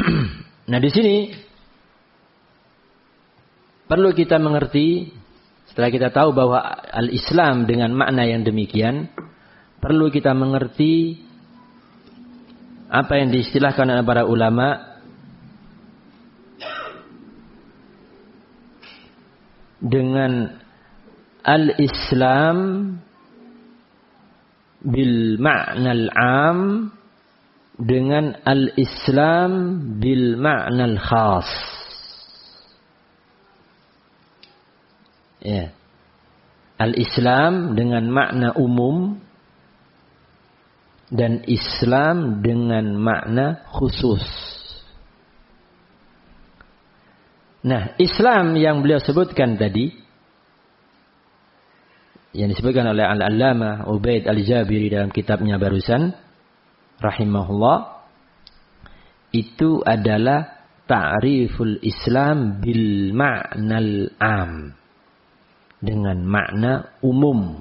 Nah, di sini perlu kita mengerti, setelah kita tahu bahwa al-Islam dengan makna yang demikian, perlu kita mengerti apa yang diistilahkan oleh para ulama dengan al-Islam bil ma'na al-'am dengan al-Islam bil ma'na al-khas. Ya. Al-Islam dengan makna umum dan Islam dengan makna khusus. Nah, Islam yang beliau sebutkan tadi, yang disebutkan oleh Al-Allamah Ubaid Al-Jabiri dalam kitabnya barusan, rahimahullah, itu adalah ta'riful Islam bil ma'nal am, dengan makna umum.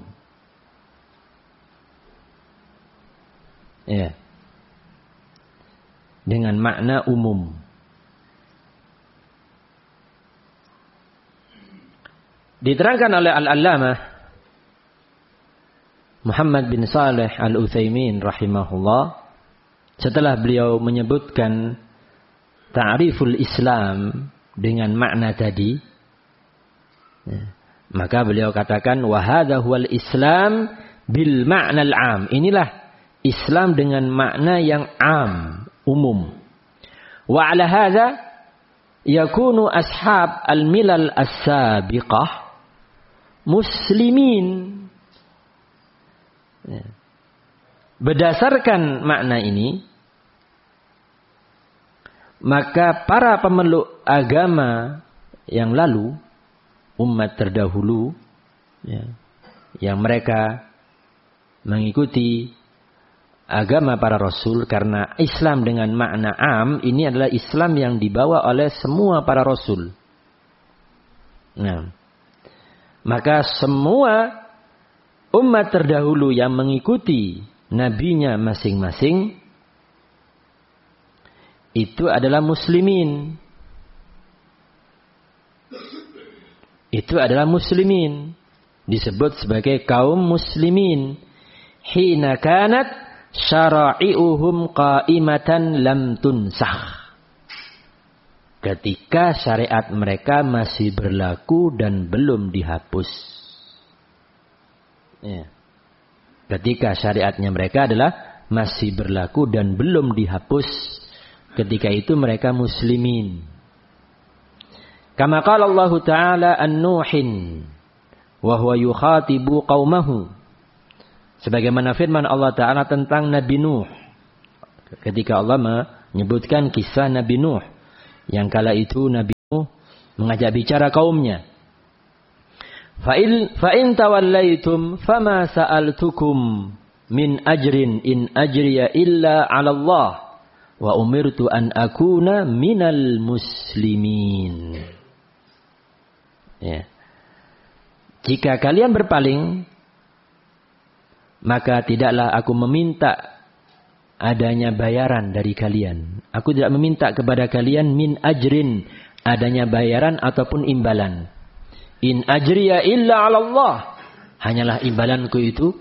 Ya. Dengan makna umum. Diterangkan oleh Al-Allamah Muhammad bin Saleh Al-Utsaimin rahimahullah, setelah beliau menyebutkan ta'riful Islam dengan makna tadi, ya, maka beliau katakan wa hadza huwal Islam bil ma'nal 'am. Inilah Islam dengan makna yang am, umum. Wa 'ala hadza yakunu ashab al-milal as-sabiqah muslimin. Ya. Berdasarkan makna ini, maka para pemeluk agama yang lalu, umat terdahulu, ya, yang mereka mengikuti agama para rasul, karena Islam dengan makna am ini adalah Islam yang dibawa oleh semua para rasul. Nah, maka semua umat terdahulu yang mengikuti nabinya masing-masing itu adalah muslimin. Itu adalah muslimin, disebut sebagai kaum muslimin. Hina kanat syara'i'uhum qa'imatan lam tunsakh. Ketika syariat mereka masih berlaku dan belum dihapus. Ya. Ketika syariatnya mereka adalah masih berlaku dan belum dihapus, ketika itu mereka muslimin. Kama qala Allah Ta'ala an-Nuhin wa huwa yukhatibu qaumahu. Sebagaimana firman Allah Ta'ala tentang Nabi Nuh, ketika Allah menyebutkan kisah Nabi Nuh, yang kala itu Nabi Nuh mengajak bicara kaumnya. Fa in tawallaitum fama sa'altukum min ajrin in ajriya illa 'ala Allah wa umirtu an akuna minal muslimin. Ya. Jika kalian berpaling, maka tidaklah aku meminta adanya bayaran dari kalian. Aku tidak meminta kepada kalian min ajrin, adanya bayaran ataupun imbalan. In ajriya illa 'ala Allah. Hanyalah imbalanku itu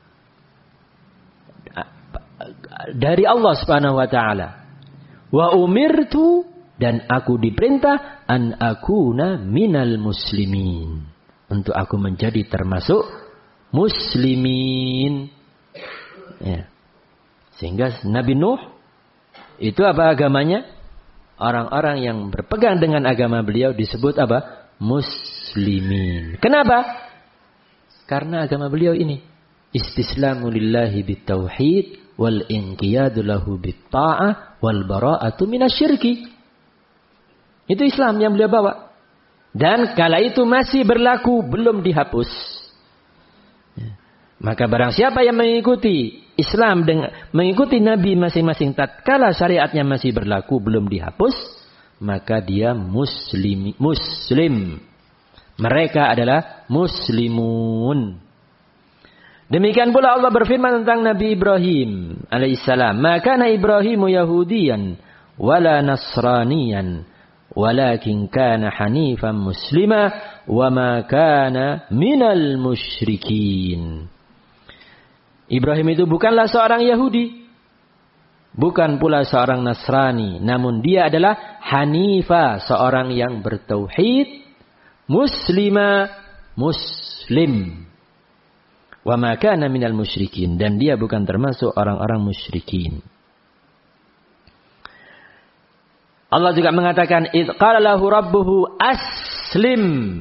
dari Allah Subhanahu wa taala. Wa umirtu, dan aku diperintah an akuna minal muslimin, untuk aku menjadi termasuk muslimin. Ya. Sehingga Nabi Nuh itu apa agamanya? Orang-orang yang berpegang dengan agama beliau disebut apa? Muslimin. Kenapa? Karena agama beliau ini istislamu lillahi bitauhid wal inqiyadu lahu bitta'ah wal bara'atu minasyirki. Itu Islam yang beliau bawa. Dan kala itu masih berlaku, belum dihapus. Ya. Maka barang siapa yang mengikuti Islam dengan mengikuti Nabi masing-masing tatkala syariatnya masih berlaku, belum dihapus, maka dia muslim. Mereka adalah muslimun. Demikian pula Allah berfirman tentang Nabi Ibrahim alaihissalam, "Maka na Ibrahimu Yahudiyan wala nasraniyan walakin kana hanifan muslima wa ma kana minal musyrikin. Ibrahim itu bukanlah seorang Yahudi, bukan pula seorang Nasrani, namun dia adalah hanifa, seorang yang bertauhid, muslima, muslim. Wa ma kana minal musyrikin, dan dia bukan termasuk orang-orang musyrikin. Allah juga mengatakan, "Idz qala lahu rabbuhu aslim."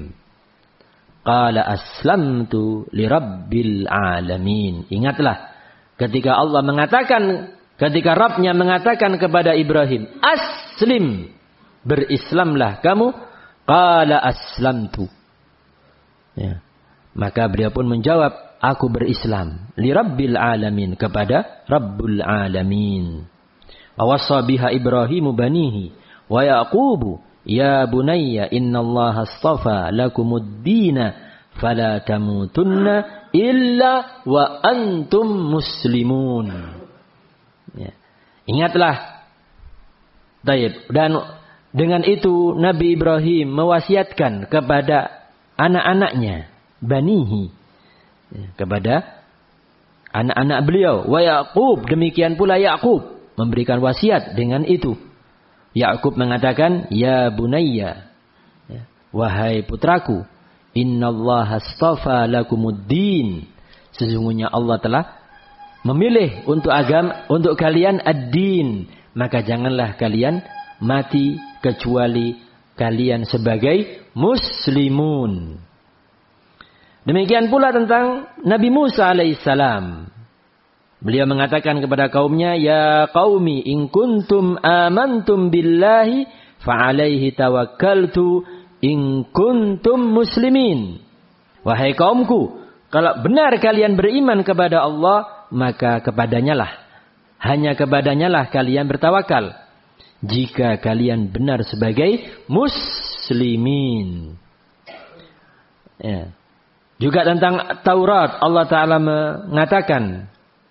Qala aslamtu lirabbil alamin. Ingatlah ketika Allah mengatakan, ketika Rabbnya mengatakan kepada Ibrahim, "Aslim." Berislamlah kamu. Qala aslamtu. Ya. Maka beliau pun menjawab, aku berislam lirabbil alamin, kepada Rabbul alamin. Awassa biha Ibrahimu banihi wa Yaqubu ya bunayya innallaha astafa lakumuddina fala tamutunna illa wa antum muslimun. Ya. Ingatlah. Baik. Dan dengan itu Nabi Ibrahim mewasiatkan kepada anak-anaknya, banihi, ya, kepada anak-anak beliau. Wa Yaqub, demikian pula Yaqub memberikan wasiat dengan itu. Yaqub mengatakan, ya bunayya, ya, wahai putraku, innallaha astafa lakumuddin, sesungguhnya Allah telah memilih untuk kalian ad-din, maka janganlah kalian mati kecuali kalian sebagai muslimun. Demikian pula tentang Nabi Musa alaihissalam. Beliau mengatakan kepada kaumnya, ya qaumi in kuntum amantum billahi fa'alaihi tawakkaltu in kuntum muslimin. Wahai kaumku, kalau benar kalian beriman kepada Allah, maka hanya kepadanya kalian bertawakal. Jika kalian benar sebagai muslimin. Ya. Juga tentang Taurat, Allah Ta'ala mengatakan,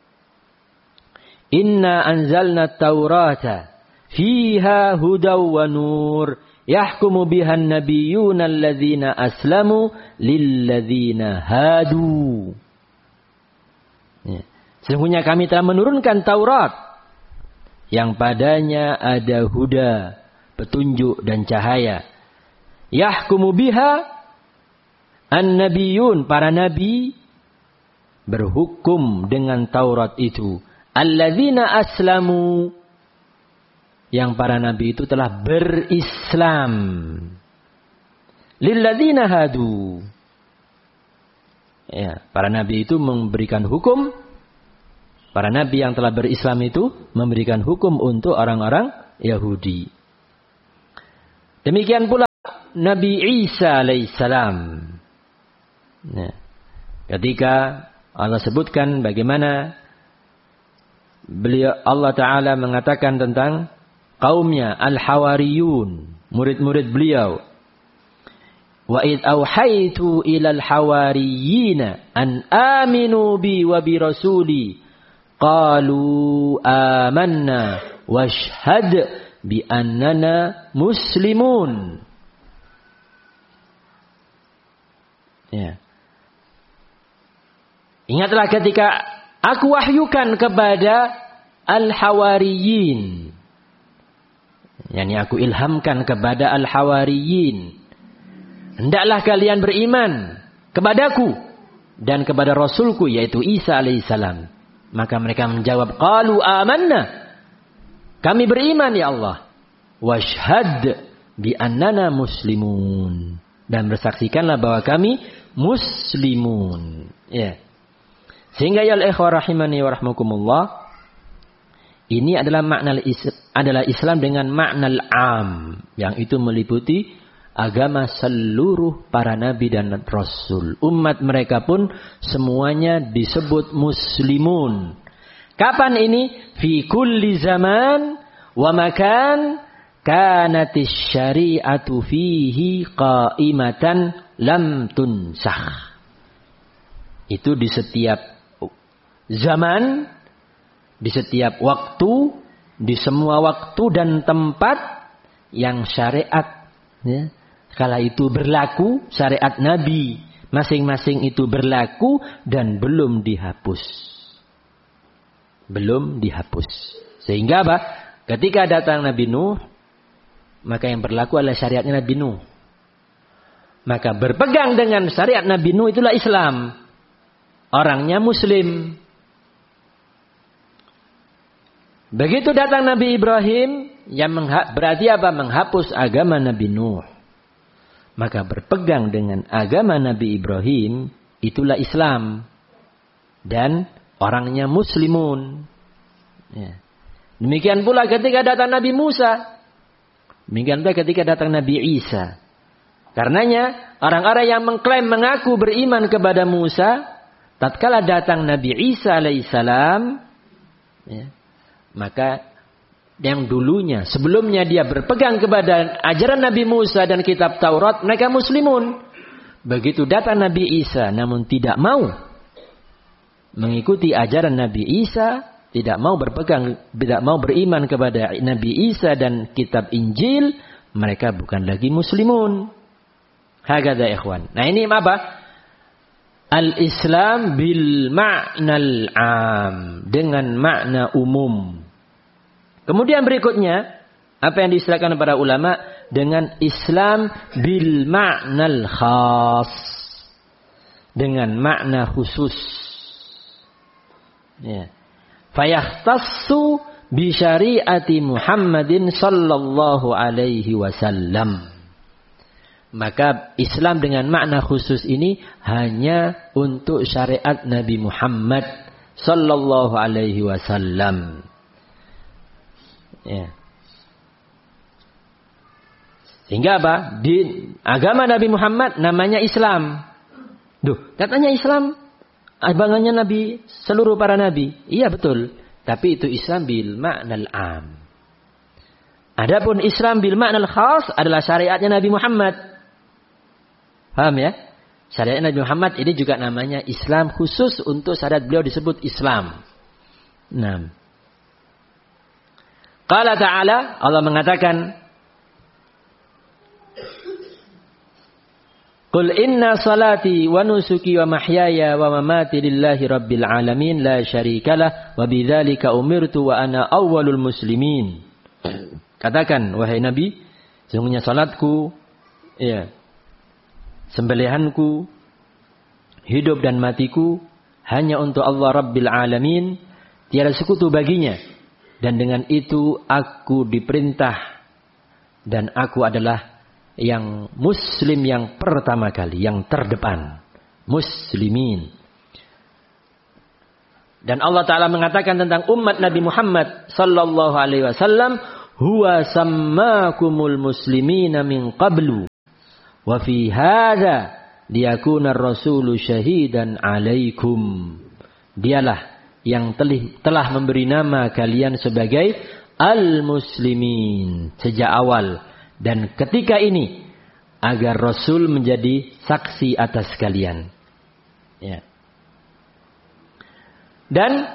Inna anzalna Taurata fiha hudaw wa nur yahkumu bihan nabiyyuna alladhina aslamu lilladhina hadu. Ya. Sesungguhnya kami telah menurunkan Taurat yang padanya ada huda, petunjuk dan cahaya. Yahkumu biha an-nabiyyun, para nabi berhukum dengan Taurat itu. Alladzina aslamu, yang para nabi itu telah berislam. Lilladzina hadu, ya, para nabi itu memberikan hukum. Para nabi yang telah berislam itu memberikan hukum untuk orang-orang Yahudi. Demikian pula Nabi Isa alaihissalam. Nah, ketika Allah sebutkan bagaimana Allah Ta'ala mengatakan tentang kaumnya al-hawariyun, murid-murid beliau. Wa id auhaitu ilal hawariyina an aminu bi wa bi rasuli qalu amanna washhad bi annana muslimun. Ya. Ingatlah ketika aku wahyukan kepada al-hawariyin. Yani aku ilhamkan kepada al-hawariyin. Hendaklah kalian beriman kepadaku dan kepada Rasulku, yaitu Isa alaihissalam. Maka mereka menjawab, qalu amanna. Kami beriman ya Allah. Washhad bi annana muslimun. Dan bersaksikanlah bahwa kami muslimun. Ya. Sehingga ya al-ikhwah rahimani wa rahmakumullah, ini adalah Islam dengan makna al-am, yang itu meliputi agama seluruh para nabi dan rasul. Umat mereka pun semuanya disebut muslimun. Kapan ini? Fi kulli zaman wa makan kanatis syari'atu fihi qaimatan lam tunsakh. Itu di setiap zaman, di setiap waktu, di semua waktu dan tempat yang syariat kala itu berlaku, syariat Nabi masing-masing itu berlaku dan belum dihapus. Belum dihapus. Sehingga apa? Ketika datang Nabi Nuh, maka yang berlaku adalah syariatnya Nabi Nuh. Maka berpegang dengan syariat Nabi Nuh itulah Islam. Orangnya Muslim. Begitu datang Nabi Ibrahim, yang berarti apa? Menghapus agama Nabi Nuh. Maka berpegang dengan agama Nabi Ibrahim, itulah Islam. Dan orangnya Muslimun. Ya. Demikian pula ketika datang Nabi Musa. Demikian pula ketika datang Nabi Isa. Karenanya, orang-orang yang mengklaim mengaku beriman kepada Musa, tatkala datang Nabi Isa alaihissalam, maka yang dulunya, sebelumnya dia berpegang kepada ajaran Nabi Musa dan kitab Taurat, mereka Muslimun. Begitu datang Nabi Isa, namun tidak mau mengikuti ajaran Nabi Isa, tidak mau berpegang, tidak mau beriman kepada Nabi Isa dan kitab Injil, mereka bukan lagi Muslimun. Hakadha ikhwan. Nah ini apa? Al-Islam bil ma'nal am, dengan makna umum. Kemudian berikutnya, apa yang diistilahkan para ulama dengan Islam bil ma'nal khas, dengan makna khusus. Ya. Fayahtassu bi syariati Muhammadin sallallahu alaihi wasallam. Maka Islam dengan makna khusus ini hanya untuk syariat Nabi Muhammad sallallahu alaihi wasallam. Ya. Sehingga apa? Di agama Nabi Muhammad namanya Islam. Duh, katanya Islam agamanya Nabi, seluruh para nabi. Iya betul, tapi itu Islam bil ma'nal am. Adapun Islam bil ma'nal khas adalah syariatnya Nabi Muhammad. Paham ya? Syariat Nabi Muhammad ini juga namanya Islam, khusus untuk syariat beliau disebut Islam. Nah. Qala ta'ala, Allah mengatakan, Qul inna salati wa nusuki wa mahyaya wa mamati lillahi rabbil alamin la syarikalah wa bidzalika umirtu wa ana awwalul muslimin. Katakan wahai Nabi, sesungguhnya salatku, sembelihanku, hidup dan matiku hanya untuk Allah Rabbil Alamin, tiada sekutu baginya, dan dengan itu aku diperintah dan aku adalah yang muslim yang pertama kali, yang terdepan, muslimin. Dan Allah Ta'ala mengatakan tentang umat Nabi Muhammad sallallahu alaihi wasallam, huwa sammakumul muslimina min qablu wa fi hadza liyakuna ar-rasulu syahidan 'alaikum. Dialah yang telah memberi nama kalian sebagai al-muslimin sejak awal dan ketika ini agar Rasul menjadi saksi atas kalian. Ya. Dan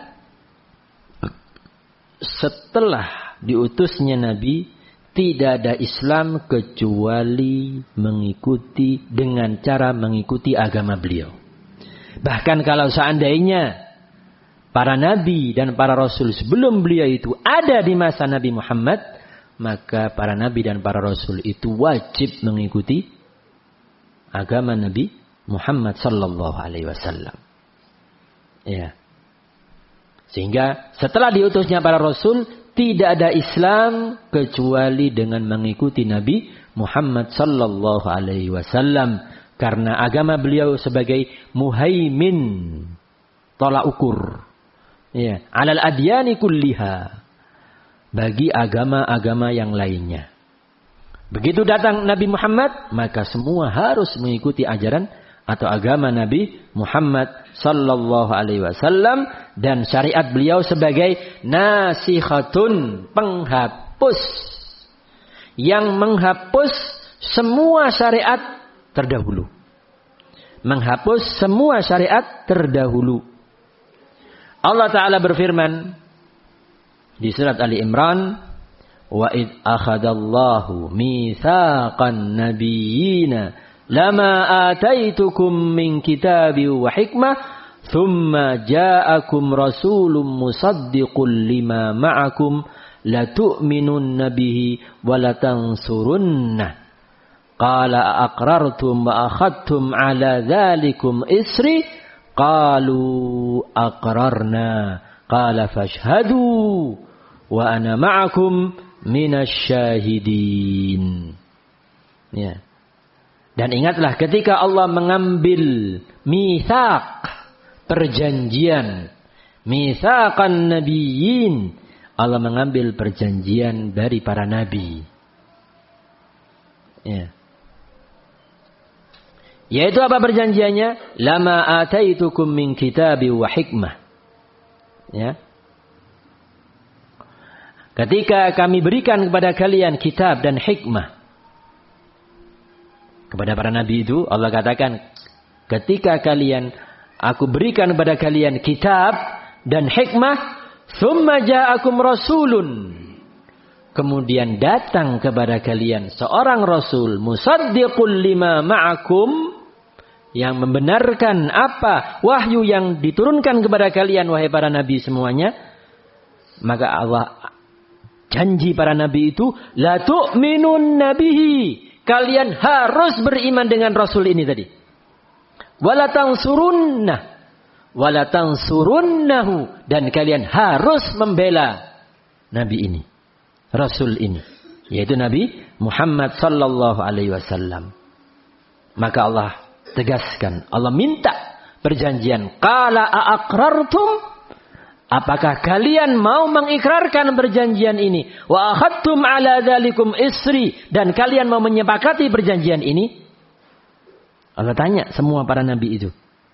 setelah diutusnya Nabi, tidak ada Islam kecuali mengikuti dengan cara mengikuti agama beliau. Bahkan kalau seandainya para nabi dan para rasul sebelum beliau itu ada di masa Nabi Muhammad, maka para nabi dan para rasul itu wajib mengikuti agama Nabi Muhammad sallallahu alaihi wasallam. Ya. Sehingga setelah diutusnya para rasul, tidak ada Islam kecuali dengan mengikuti Nabi Muhammad sallallahu alaihi wasallam, karena agama beliau sebagai muhaimin, tolak ukur, ya, alal adyani kulliha, bagi agama-agama yang lainnya. Begitu datang Nabi Muhammad, maka semua harus mengikuti ajaran atau agama Nabi Muhammad sallallahu alaihi wasallam, dan syariat beliau sebagai nasikhatun, penghapus, yang menghapus semua syariat terdahulu. Menghapus semua syariat terdahulu. Allah Ta'ala berfirman, di surat Ali Imran, wa id akhadallahu mitsaqan nabiyyina lama ataitukum min kitabi wa hikmah thumma ja'akum rasulun musaddiqun lima ma'akum latu'minunna bihi wa latansurunnah qala aqrartum wa akhadtum ala dzalikum isri qalu aqrarna qala fashhadu wa ana ma'akum minasyahidin. Ya. Dan ingatlah ketika Allah mengambil mitsaq, perjanjian, mitsaqan nabiyyin, Allah mengambil perjanjian dari para nabi. Ya. Yaitu apa perjanjiannya? Lama ataitukum min kitabi wa hikmah. Ya. Ketika kami berikan kepada kalian kitab dan hikmah. Kepada para nabi itu Allah katakan, ketika aku berikan kepada kalian kitab dan hikmah, thumma ja'akum rasulun. Kemudian datang kepada kalian seorang rasul, musaddiqul lima ma'akum, yang membenarkan apa wahyu yang diturunkan kepada kalian, wahai para nabi semuanya. Maka Allah janji para nabi itu, la tu'minun nabihi, kalian harus beriman dengan rasul ini tadi. Wala tansurunnahu, dan kalian harus membela nabi ini, rasul ini, yaitu Nabi Muhammad sallallahu alaihi wasallam. Maka Allah tegaskan, Allah minta perjanjian. Qala aqrartum, apakah kalian mau mengikrarkan perjanjian ini? Wa akhadtum ala dzalikum isri, dan kalian mau menyepakati perjanjian ini? Allah tanya semua para nabi itu.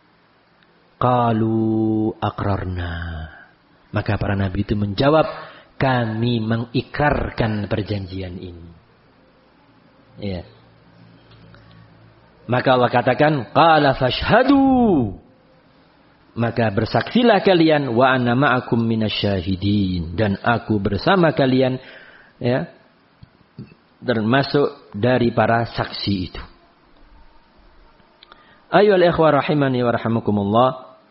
Qalu aqrarna. Maka para nabi itu menjawab, kami mengikrarkan perjanjian ini. Ya. Maka Allah katakan, qala fashhadu, maka bersaksilah kalian, wa ana ma'akum minasyahidin, dan aku bersama kalian, ya, termasuk dari para saksi itu. Ayyuhal ikhwah rahimani wa rahimakumullah.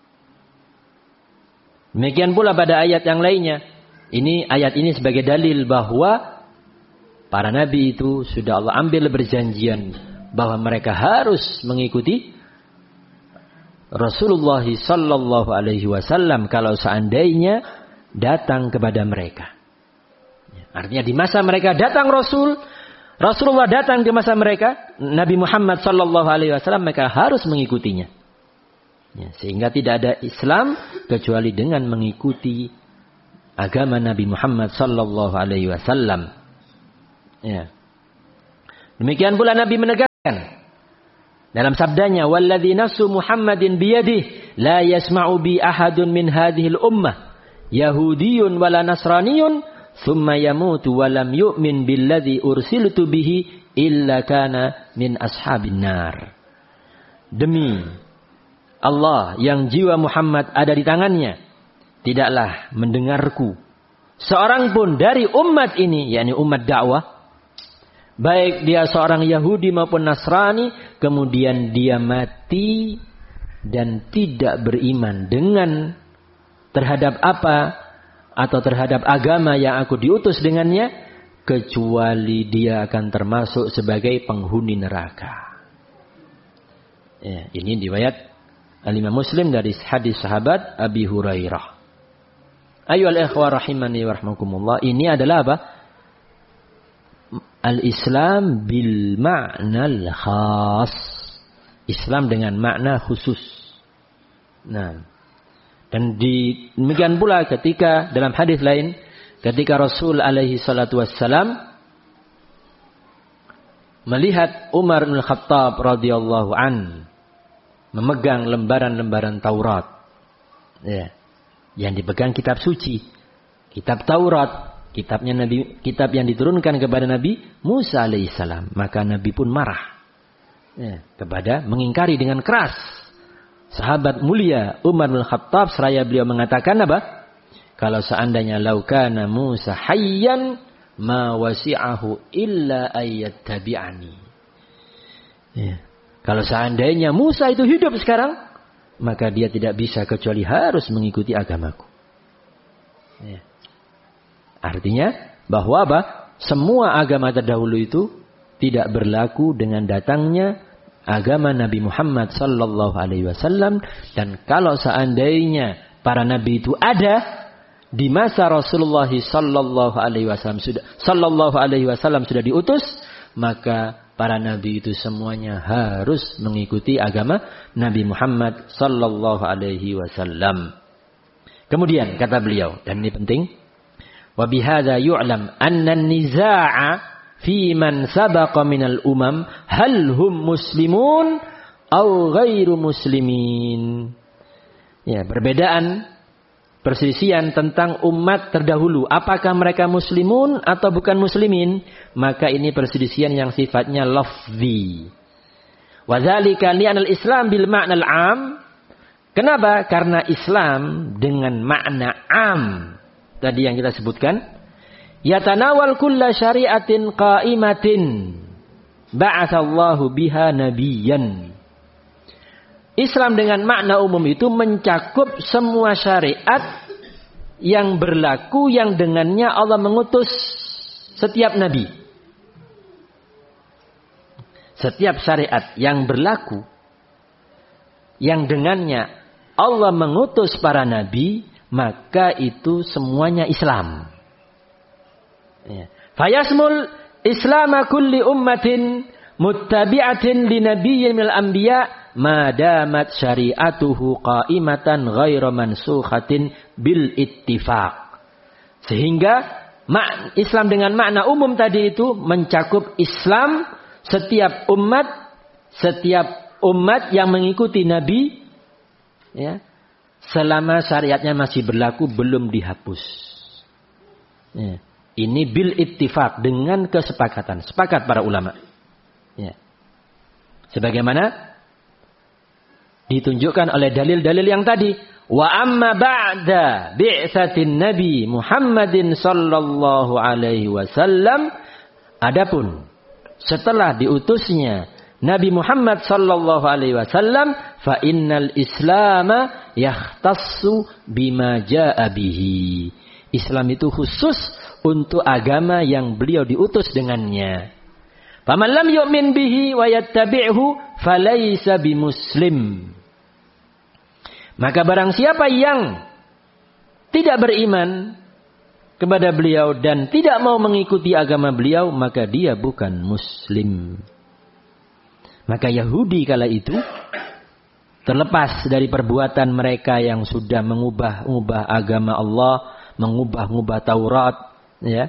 Demikian pula pada ayat yang lainnya. Ayat ini sebagai dalil bahwa para nabi itu sudah Allah ambil perjanjian bahwa mereka harus mengikuti Rasulullah sallallahu alaihi wasallam kalau seandainya datang kepada mereka. Artinya di masa mereka datang Rasulullah datang ke masa mereka, Nabi Muhammad sallallahu alaihi wasallam, mereka harus mengikutinya. Ya, sehingga tidak ada Islam kecuali dengan mengikuti agama Nabi Muhammad sallallahu alaihi wasallam. Ya. Demikian pula Nabi menegaskan dalam sabdanya, walladzi nafsu Muhammadin biyadihi la yasma'u bi ahadun min hadhil ummah yahudiyyun wala nasraniyyun thumma yamutu wa lam yu'min billadzi ursiltu bihi illa kana min ashabin nar. Demi Allah yang jiwa Muhammad ada di tangannya, tidaklah mendengarku seorang pun dari umat ini, yakni umat dakwah, baik dia seorang Yahudi maupun Nasrani, kemudian dia mati dan tidak beriman dengan terhadap apa atau terhadap agama yang aku diutus dengannya, kecuali dia akan termasuk sebagai penghuni neraka. Ya, ini riwayat Al-Imam Muslim dari hadis sahabat Abi Hurairah. Ayyuhal ikhwah rahimani wa rahmakumullah. Ini adalah apa? Al-Islam bil ma'nal khas. Islam dengan makna khusus. Nah, dan demikian pula ketika dalam hadis lain, ketika Rasul alaihi salatu wassalam melihat Umar bin Khattab radhiyallahu an memegang lembaran-lembaran Taurat, ya, yang dipegang kitab suci, kitab Taurat, kitab yang diturunkan kepada Nabi Musa alaihissalam, maka Nabi pun marah, ya, mengingkari dengan keras sahabat mulia Umar bin Khattab, seraya beliau mengatakan apa? kalau seandainya laukana Musa hayyan ma wasi'ahu illa ayyattabi'ani. Ya. Kalau seandainya Musa itu hidup sekarang, maka dia tidak bisa kecuali harus mengikuti agamaku. Ya. Artinya bahwa apa? Semua agama terdahulu itu tidak berlaku dengan datangnya agama Nabi Muhammad sallallahu alaihi wasallam. Dan kalau seandainya para nabi itu ada di masa Rasulullah sallallahu alaihi wasallam sudah diutus, maka para nabi itu semuanya harus mengikuti agama Nabi Muhammad sallallahu alaihi wasallam. Kemudian kata beliau, dan ini penting, wa bihadza yu'lam anna an-nizaa'a fi man sabaqa minal umam hal hum muslimun aw ghairu muslimin. Ya, perbedaan perselisihan tentang umat terdahulu, apakah mereka muslimun atau bukan muslimin, maka ini perselisihan yang sifatnya lafzi. Wa dzalika li'anal Islam bil ma'nal 'am. Kenapa? Karena Islam dengan makna 'am tadi yang kita sebutkan, yatanawal kulla syari'atin qa'imatin ba'atsallahu biha nabiyyan. Islam dengan makna umum itu mencakup semua syariat yang berlaku yang dengannya Allah mengutus setiap nabi. Setiap syariat yang berlaku yang dengannya Allah mengutus para nabi, maka itu semuanya Islam. Ya. Fayasmul islama kulli ummatin muttabi'atin li nabiyyin minal anbiya ma damat syari'atuhu qa'imatan ghaira mansukhatin bil ittifaq. Sehingga Islam dengan makna umum tadi itu mencakup Islam setiap umat yang mengikuti nabi, ya, selama syariatnya masih berlaku, belum dihapus. Ya. Ini bil ittifaq, dengan kesepakatan. Sepakat para ulama. Ya. Sebagaimana ditunjukkan oleh dalil-dalil yang tadi. Wa amma ba'da bi'tsatin Nabi Muhammadin sallallahu alaihi wasallam. Adapun setelah diutusnya Nabi Muhammad sallallahu alaihi wasallam, fa innal islama yahtassu bima jaa bihi. Islam itu khusus untuk agama yang beliau diutus dengannya. Faman lam yu'min bihi wa yattabi'hu falaysa bimuslim. Maka barang siapa yang tidak beriman kepada beliau dan tidak mau mengikuti agama beliau, maka dia bukan muslim. Maka Yahudi kala itu, terlepas dari perbuatan mereka yang sudah mengubah agama Allah, mengubah Taurat, ya.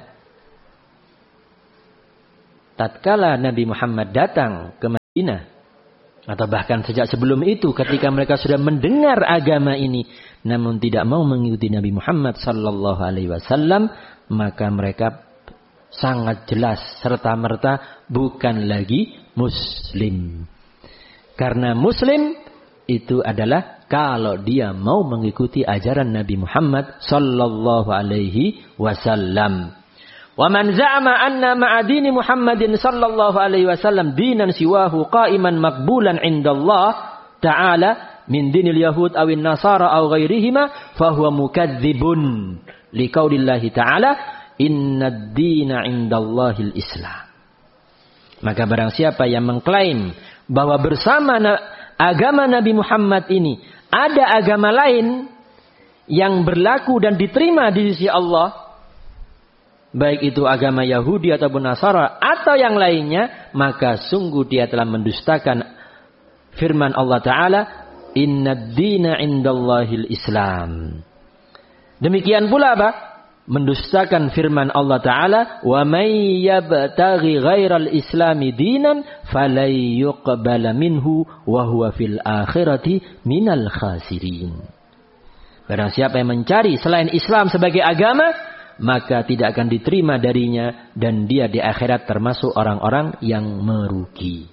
Tatkala Nabi Muhammad datang ke Madinah, atau bahkan sejak sebelum itu, ketika mereka sudah mendengar agama ini, namun tidak mau mengikuti Nabi Muhammad sallallahu alaihi wasallam, maka mereka sangat jelas serta-merta bukan lagi muslim. Karena muslim itu adalah kalau dia mau mengikuti ajaran Nabi Muhammad sallallahu alaihi wasallam. Wa man za'ama anna ma'adini Muhammadin sallallahu alaihi wasallam dinan siwahu qa'iman maqbulan indallah ta'ala min dinil yahud awin nasara aw ghairihima fahuwa mukadzibun liqaulillahi ta'ala innad dina indallahil islam. Maka barang siapa yang mengklaim bahwa bersama agama Nabi Muhammad ini ada agama lain yang berlaku dan diterima di sisi Allah, baik itu agama Yahudi ataupun Nasara atau yang lainnya, maka sungguh dia telah mendustakan firman Allah Ta'ala, innad dina indallahil islam. Demikian pula apa? Mendustakan firman Allah Ta'ala, wa may yabtaghi ghairal islami dinan falay yuqbala minhu wa huwa fil akhirati minal khasirin. Barang siapa yang mencari selain Islam sebagai agama, maka tidak akan diterima darinya, dan dia di akhirat termasuk orang-orang yang merugi.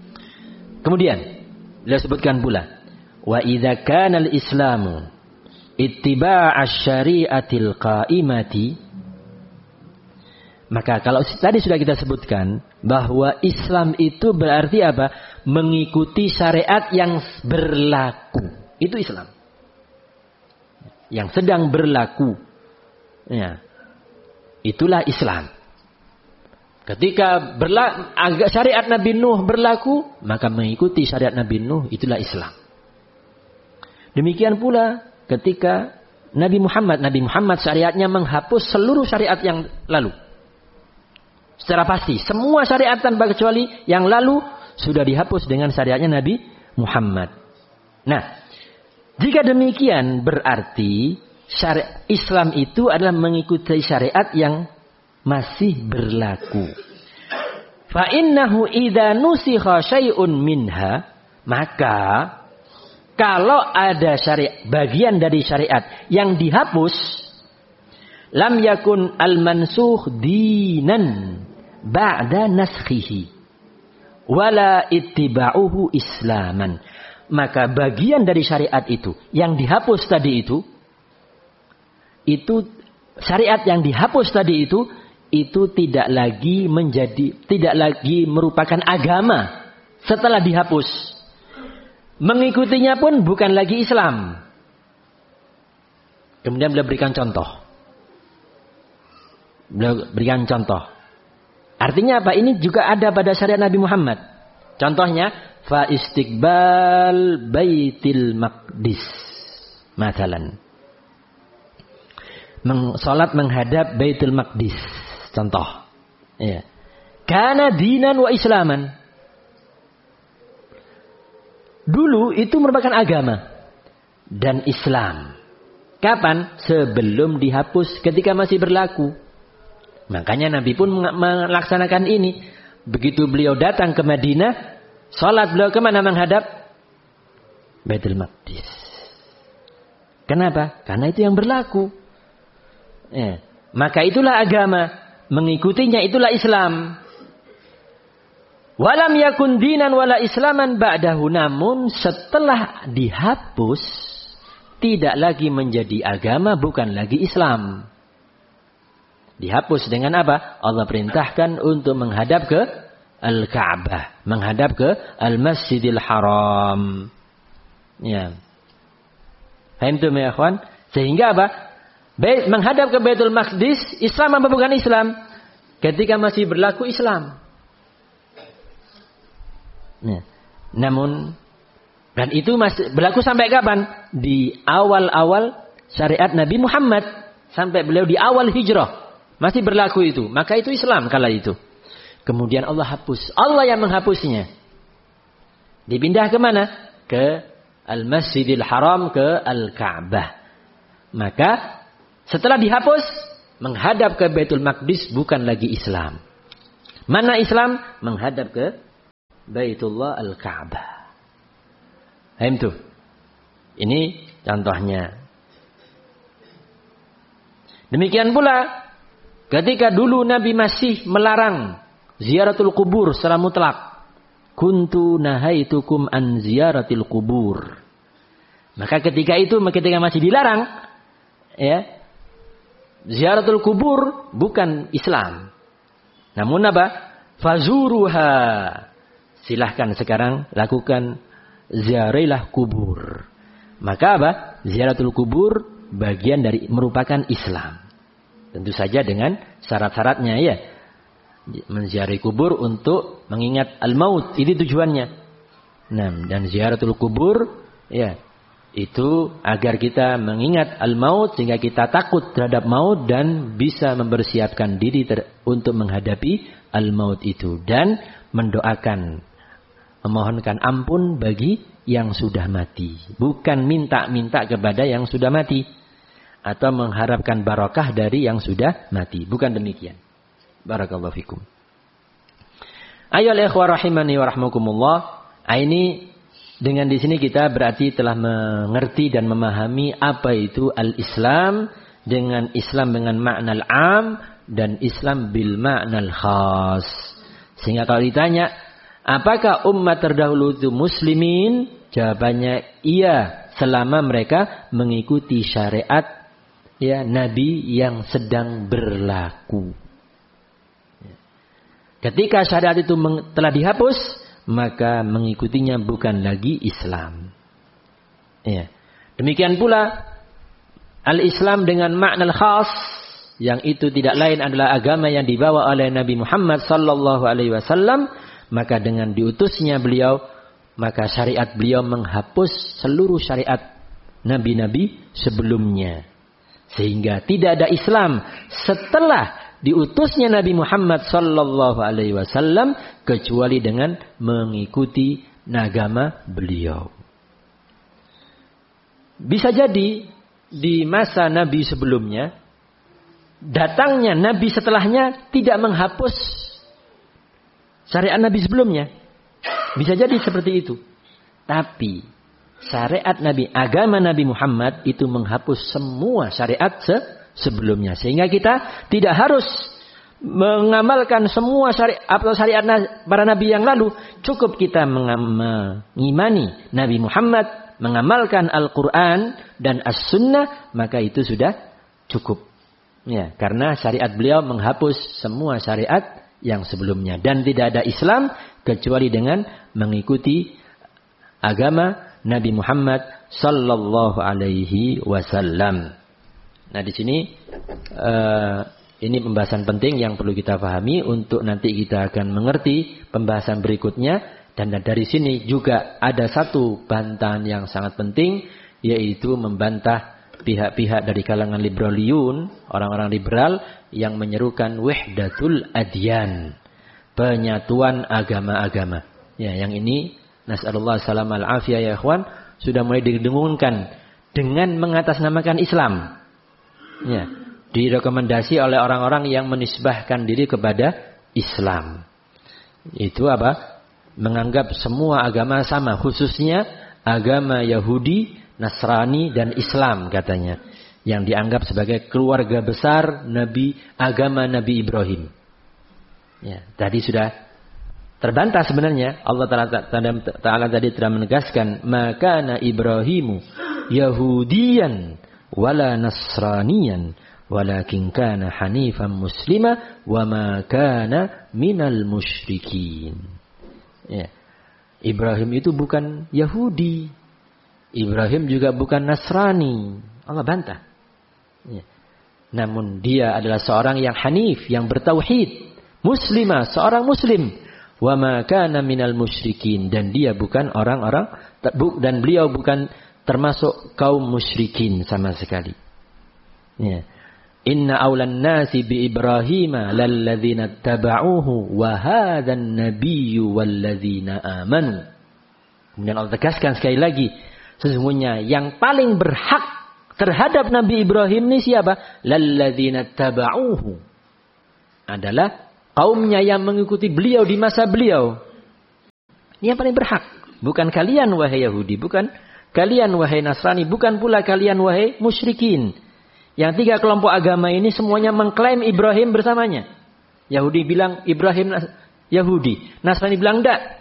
Kemudian beliau sebutkan pula, wa idza kana al-islamu ittiba' asy-syari'atil qa'imati, maka kalau tadi sudah kita sebutkan bahwa Islam itu berarti apa? Mengikuti syariat yang berlaku. Itu Islam. Yang sedang berlaku. Ya. Itulah Islam. Ketika syariat Nabi Nuh berlaku, maka mengikuti syariat Nabi Nuh, itulah Islam. Demikian pula ketika Nabi Muhammad syariatnya menghapus seluruh syariat yang lalu. Secara pasti, semua syariat tanpa kecuali yang lalu sudah dihapus dengan syariatnya Nabi Muhammad. Nah, jika demikian berarti Islam itu adalah mengikuti syariat yang masih berlaku. Fa innahu idza nusikha syai'un minha, maka kalau ada bagian dari syariat yang dihapus, lam yakun al-mansukh dinan ba'da naskhihi wala ittiba'uhu islaman. Maka bagian dari syariat itu yang dihapus tadi itu syariat yang dihapus tadi itu tidak lagi merupakan agama setelah dihapus. Mengikutinya pun bukan lagi Islam. Kemudian beliau berikan contoh. Artinya apa? Ini juga ada pada syariat Nabi Muhammad. Contohnya, fa istiqbal baitil maqdis. Masalan. Salat menghadap Baitul Maqdis. Contoh. Ya. Kana dinan wa islaman. Dulu itu merupakan agama dan Islam. Kapan? Sebelum dihapus, ketika masih berlaku. Makanya Nabi pun melaksanakan ini. Begitu beliau datang ke Madinah, salat beliau kemana menghadap? Baitul Maqdis. Kenapa? Karena itu yang berlaku. Ya. Maka itulah agama. Mengikutinya itulah Islam. Walam yakun dinan wala islaman ba'dahu. Namun setelah dihapus, tidak lagi menjadi agama, bukan lagi Islam. Dihapus dengan apa? Allah perintahkan untuk menghadap ke Al-Ka'bah. Menghadap ke Al-Masjidil Haram. Ya. Faham tu ya ikhwan? Sehingga apa? Menghadap ke Baitul Maqdis, Islam apa bukan Islam? Ketika masih berlaku Islam. Ya. Namun, dan itu masih berlaku sampai kapan? Di awal-awal syariat Nabi Muhammad. Sampai beliau di awal hijrah. Masih berlaku itu. Maka itu Islam kala itu. Kemudian Allah hapus. Allah yang menghapusnya. Dipindah ke mana? Ke Al-Masjidil Haram, ke Al-Ka'bah. Maka setelah dihapus, menghadap ke Baitul Maqdis bukan lagi Islam. Mana Islam? Menghadap ke Baitullah Al-Ka'bah. Paham tuh? Ini contohnya. Demikian pula ketika dulu Nabi masih melarang ziaratul kubur secara mutlak. Kuntu nahaitukum an ziyaratil kubur. Maka ketika masih dilarang, ya, ziaratul kubur bukan Islam. Namun apa? Fazuruha. Silahkan sekarang lakukan ziarailah kubur. Maka apa? Ziaratul kubur bagian dari merupakan Islam. Tentu saja dengan syarat-syaratnya ya. Menziarahi kubur untuk mengingat al-maut, ini tujuannya. Nah, dan ziaratul kubur ya, itu agar kita mengingat al-maut sehingga kita takut terhadap maut dan bisa mempersiapkan diri untuk menghadapi al-maut itu dan mendoakan, memohonkan ampun bagi yang sudah mati, bukan minta-minta kepada yang sudah mati atau mengharapkan barakah dari yang sudah mati, bukan demikian. Barakallahu fikum. Ayyuhal ikhwah rahimani wa rahmakumullah. Ini dengan di sini kita berarti telah mengerti dan memahami apa itu al-Islam dengan makna al-am dan Islam bil makna al-khas. Sehingga kalau ditanya, apakah umat terdahulu itu muslimin? Jawabannya iya, selama mereka mengikuti syariat ya Nabi yang sedang berlaku. Ketika syariat itu telah dihapus, maka mengikutinya bukan lagi Islam. Ya. Demikian pula al-Islam dengan makna khas, yang itu tidak lain adalah agama yang dibawa oleh Nabi Muhammad sallallahu alaihi wasallam, maka dengan diutusnya beliau, maka syariat beliau menghapus seluruh syariat nabi-nabi sebelumnya. Sehingga tidak ada Islam setelah diutusnya Nabi Muhammad sallallahu alaihi wasallam kecuali dengan mengikuti agama beliau. Bisa jadi di masa Nabi sebelumnya, datangnya Nabi setelahnya tidak menghapus syariat Nabi sebelumnya. Bisa jadi seperti itu. Tapi syariat Nabi, agama Nabi Muhammad itu menghapus semua syariat sebelumnya. Sehingga kita tidak harus mengamalkan semua syariat atau syariat para Nabi yang lalu. Cukup kita mengimani Nabi Muhammad, mengamalkan Al-Quran dan As-Sunnah, maka itu sudah cukup. Ya, karena syariat beliau menghapus semua syariat yang sebelumnya. Dan tidak ada Islam kecuali dengan mengikuti agama Nabi Muhammad sallallahu alaihi wasallam. Nah, di sini ini pembahasan penting yang perlu kita pahami untuk nanti kita akan mengerti pembahasan berikutnya. Dan dari sini juga ada satu bantahan yang sangat penting, yaitu membantah pihak-pihak dari kalangan liberaliyun, orang-orang liberal yang menyerukan wahdatul adyan, penyatuan agama-agama. Ya, yang ini nasallallahu salam al-afiyah ya ikhwan, sudah mulai didengungkan dengan mengatasnamakan Islam. Ya, direkomendasi oleh orang-orang yang menisbahkan diri kepada Islam. Itu apa? Menganggap semua agama sama, khususnya agama Yahudi, Nasrani, dan Islam katanya. Yang dianggap sebagai keluarga besar agama Nabi Ibrahim. Ya, tadi sudah terbantah sebenarnya. Allah Ta'ala tadi telah menegaskan, "Makana Ibrahimu Yahudiyan wala Nasraniyan, walakin kana hanifan muslima, wa ma kana minal musyrikin." Ya. Ibrahim itu bukan Yahudi. Ibrahim juga bukan Nasrani. Allah bantah. Ya. Namun dia adalah seorang yang hanif, yang bertauhid. Muslimah, seorang muslim. Wa ma kana minal musyrikin. Dan dia bukan dan beliau bukan termasuk kaum musyrikin sama sekali. Ya. Inna awlan nasi bi Ibrahima lalladzina taba'uhu wa hadzan nabiyyu walladzina amanu. Kemudian Allah tegaskan sekali lagi, sesungguhnya yang paling berhak terhadap Nabi Ibrahim ini siapa? Lalladzina taba'uhu. Adalah kaumnya yang mengikuti beliau di masa beliau. Ini yang paling berhak. Bukan kalian wahai Yahudi, bukan kalian wahai Nasrani, bukan pula kalian wahai musyrikin. Yang tiga kelompok agama ini semuanya mengklaim Ibrahim bersamanya. Yahudi bilang Ibrahim Yahudi. Nasrani bilang enggak.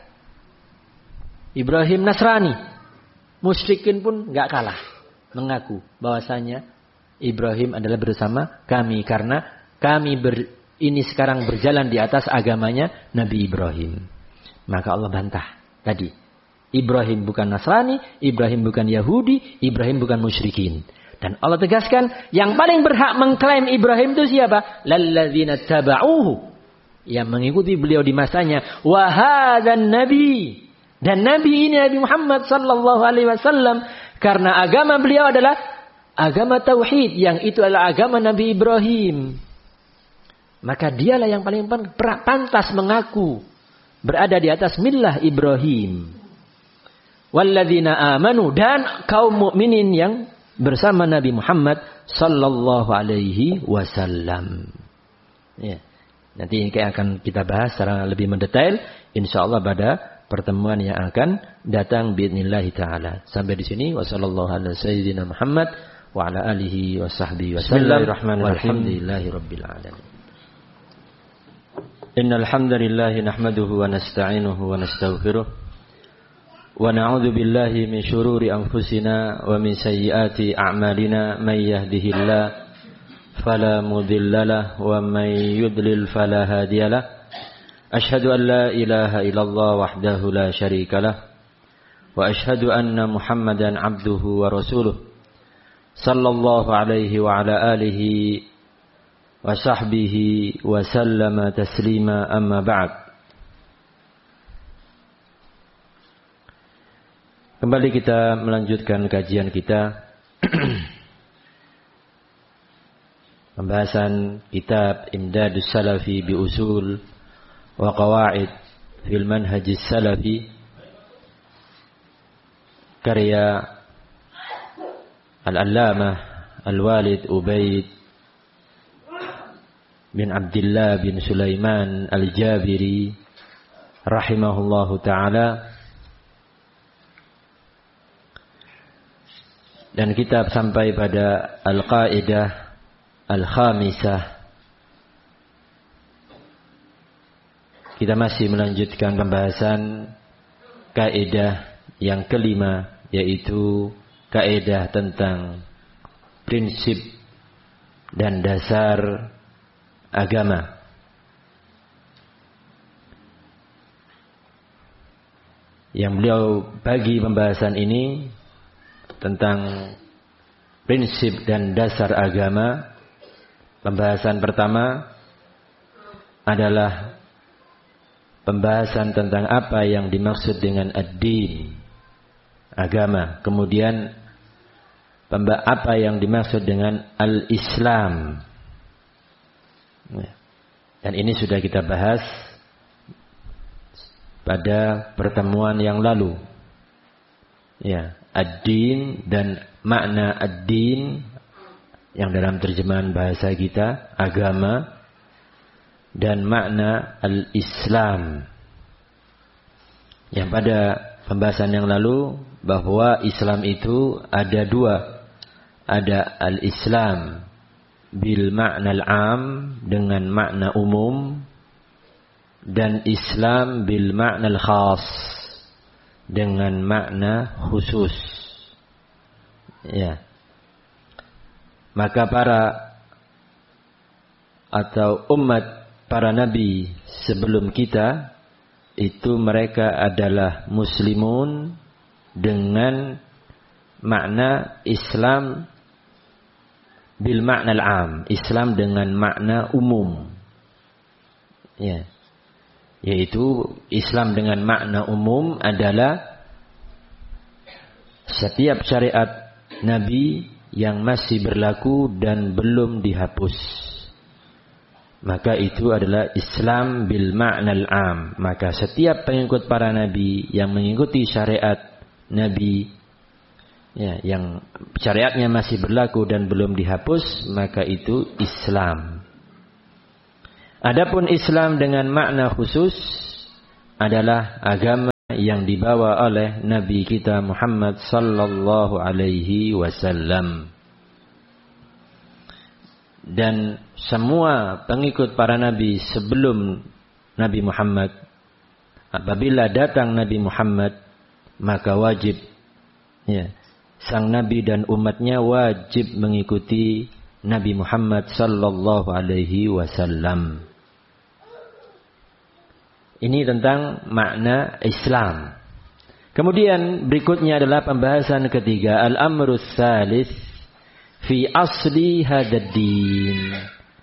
Ibrahim Nasrani. Musyrikin pun enggak kalah. Mengaku bahwasanya Ibrahim adalah bersama kami. Karena kami ini sekarang berjalan di atas agamanya Nabi Ibrahim. Maka Allah bantah tadi. Ibrahim bukan Nasrani. Ibrahim bukan Yahudi. Ibrahim bukan musyrikin. Dan Allah tegaskan, yang paling berhak mengklaim Ibrahim itu siapa? Lalladzina taba'uhu. Yang mengikuti beliau di masanya. Wa hadzan nabi. Dan Nabi ini Nabi Muhammad sallallahu alaihi wasallam. Karena agama beliau adalah agama tauhid. Yang itu adalah agama Nabi Ibrahim. Maka dialah yang paling pantas mengaku berada di atas millah Ibrahim. Walladzina amanu. Dan kaum mukminin yang bersama Nabi Muhammad sallallahu alaihi wasallam. Ya. Nanti ini akan kita bahas secara lebih mendetail insyaallah pada pertemuan yang akan datang biidznillah taala. Sampai di sini wasallallahu ala sayyidina Muhammad wa ala alihi wa sahbihi wasallam. Walhamdulillahirabbil alamin. Innal hamdalillah nahmaduhu wa nasta'inuhu wa nastaghfiruh. ونعوذ بالله من شرور أنفسنا ومن سيئات أعمالنا من يهده الله فلا مضل له ومن يضلل فلا هادي له أشهد أن لا إله إلا الله وحده لا شريك له وأشهد أن محمدا عبده ورسوله صلى الله عليه وعلى آله وصحبه وسلم تسليما أما بعد. Kembali kita melanjutkan kajian kita pembahasan kitab Imdadus Salafi bi Usul wa Qawaid fil Manhajis Salafi karya Al-Allamah Al-Walid Ubaid bin Abdullah bin Sulaiman Al-Jabiri rahimahullahu ta'ala. Dan kita sampai pada Al-Qaidah Al-Khamisah. Kita masih melanjutkan pembahasan kaidah yang kelima, yaitu kaidah tentang prinsip dan dasar agama. Yang beliau bagi pembahasan ini tentang prinsip dan dasar agama. Pembahasan pertama adalah pembahasan tentang apa yang dimaksud dengan ad-din, agama. Kemudian apa yang dimaksud dengan al-Islam. Dan ini sudah kita bahas pada pertemuan yang lalu. Ya, ad-din dan makna ad-din yang dalam terjemahan bahasa kita agama, dan makna al-Islam yang pada pembahasan yang lalu bahwa Islam itu ada dua, ada al-Islam bil makna al-am dengan makna umum, dan Islam bil makna al-khas dengan makna khusus. Ya. Maka umat para nabi sebelum kita itu mereka adalah muslimun dengan makna Islam bil makna al-am, Islam dengan makna umum. Ya. Yaitu Islam dengan makna umum adalah setiap syariat Nabi yang masih berlaku dan belum dihapus. Maka itu adalah Islam bil makna al-am. Maka setiap pengikut para Nabi yang mengikuti syariat Nabi, ya, yang syariatnya masih berlaku dan belum dihapus, maka itu Islam. Adapun Islam dengan makna khusus adalah agama yang dibawa oleh Nabi kita Muhammad sallallahu alaihi wasallam. Dan semua pengikut para nabi sebelum Nabi Muhammad, apabila datang Nabi Muhammad, maka wajib, ya, sang nabi dan umatnya wajib mengikuti Nabi Muhammad sallallahu alaihi wasallam. Ini tentang makna Islam. Kemudian berikutnya adalah pembahasan ketiga, al-amrus tsalits fi asli hadzal din.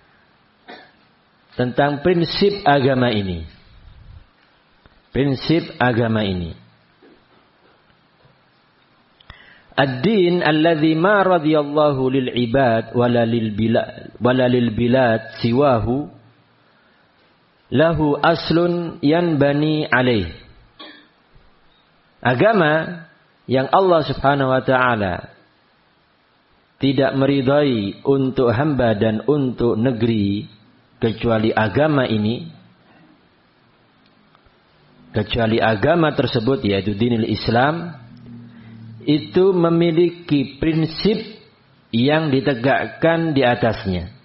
Tentang prinsip agama ini. Prinsip agama ini. Ad-din alladzi ma radiyallahu lil ibad wala lil bilad siwahu lahu aslun yanbani alaih. Agama yang Allah Subhanahu wa ta'ala tidak meridai untuk hamba dan untuk negeri kecuali agama ini, kecuali agama tersebut yaitu dinul Islam, itu memiliki prinsip yang ditegakkan di atasnya.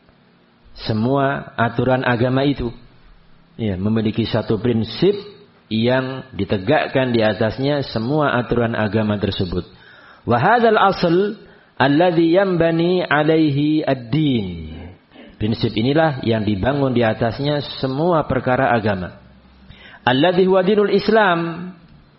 Semua aturan agama itu, ya, memiliki satu prinsip yang ditegakkan di atasnya semua aturan agama tersebut. Wa hadzal asl alladhi yanbani alaihi ad-din. Prinsip inilah yang dibangun di atasnya semua perkara agama. Alladhi huwa dinul Islam.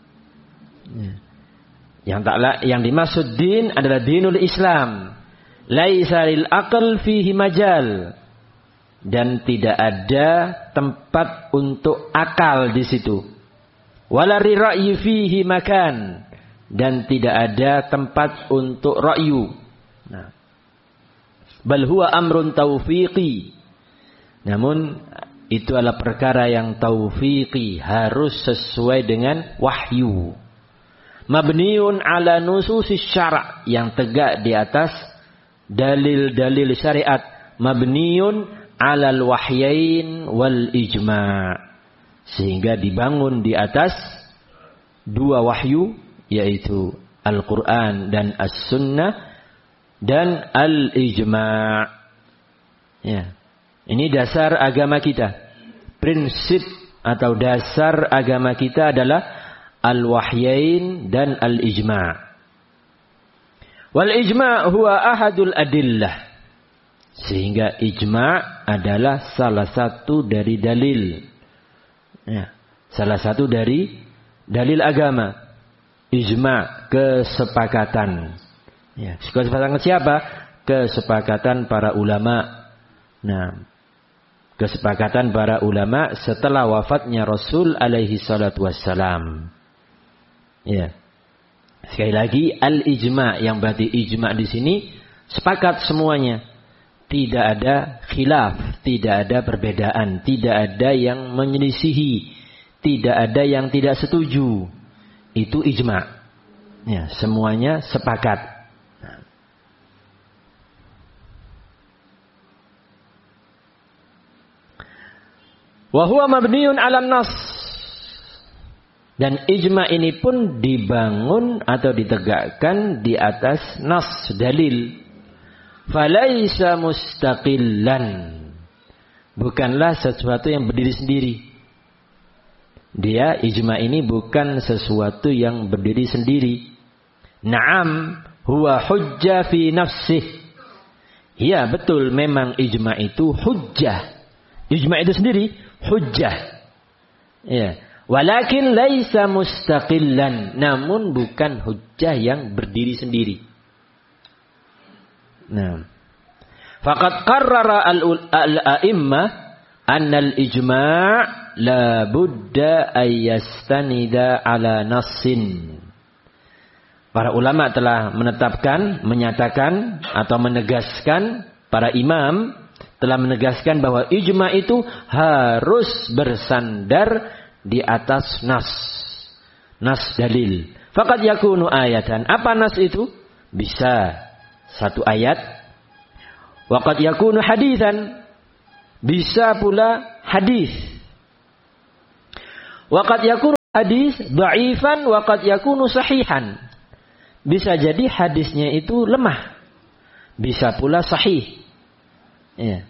Yang dimaksud din adalah dinul Islam. Laisa lil aql fihi majal. Dan tidak ada tempat untuk akal di situ. Wala ra'yi fihi makan. Dan tidak ada tempat untuk ra'yu. Nah. Bal huwa amrun taufiqi. Namun itu adalah perkara yang taufiqi, harus sesuai dengan wahyu. Mabniun ala nususis syara', yang tegak di atas dalil-dalil syariat. Mabniun ala al-wahyain wal ijma'. Sehingga dibangun di atas dua wahyu, yaitu Al-Quran dan As-Sunnah dan Al-Ijma'. Ya. Ini dasar agama kita. Prinsip atau dasar agama kita adalah Al-Wahyain dan Al-Ijma'. Wal-Ijma' huwa ahadul adillah. Sehingga ijma' adalah salah satu dari dalil. Ya. Salah satu dari dalil agama. Ijma', kesepakatan. Ya, kesepakatan siapa? Kesepakatan para ulama. Nah, kesepakatan para ulama setelah wafatnya Rasul alaihi salatu wassalam. Ya. Sekali lagi al-ijma', yang berarti ijma' di sini sepakat semuanya. Tidak ada khilaf, tidak ada perbedaan, tidak ada yang menyelisihi, tidak ada yang tidak setuju. Itu ijma'. Ya, semuanya sepakat. Wa huwa mabniun 'alan nas. Dan ijma' ini pun dibangun atau ditegakkan di atas nas, dalil. Falaisa mustaqillan. Bukanlah sesuatu yang berdiri sendiri. Dia ijma' ini bukan sesuatu yang berdiri sendiri. Naam, huwa hujjah fi nafsih. Ya, betul, memang ijma' itu hujjah. Ijma' itu sendiri hujjah. Ya, walakin laisa mustaqillan, namun bukan hujjah yang berdiri sendiri. Nah, faqad qarrara al-a'immah anna al-ijma' la budda ayyastanida ala nassin. Para ulama telah menetapkan, menyatakan atau menegaskan, para imam telah menegaskan bahwa ijma' itu harus bersandar di atas nas. Nas dalil. Faqad yakunu ayatan. Apa nas itu? Bisa satu ayat. Waqad yakunu haditsan. Bisa pula hadis. Waqad yakunu hadis dha'ifan wa qad yakunu sahihan. Bisa jadi hadisnya itu lemah. Bisa pula sahih. Ya.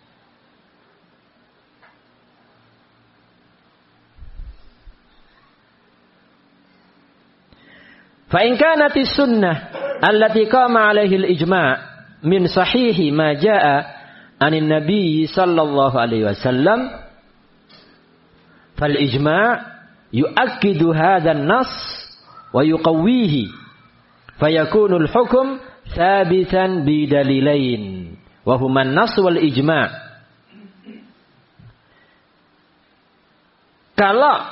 Fa in kanatis sunnah allati qama 'alaihi al-ijma' min sahihi ma jaa'a 'anin nabiy sallallahu alaihi wasallam fal ijma' yu'akkidu hadzal nas wa yuqawwihi fayakunu al-hukm thabitan bi dalilain wa huma an-nas wal ijma'. Kalau